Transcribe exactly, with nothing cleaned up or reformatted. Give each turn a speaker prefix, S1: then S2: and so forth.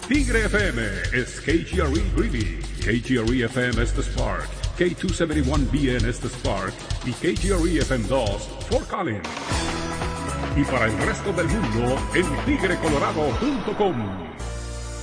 S1: Tigre F M es K G R E Greeley, K G R E F M es The Spark, K doscientos setenta y uno B N es The Spark y K G R E F M dos Fort Collins. Y para el resto del mundo en tigre colorado punto com.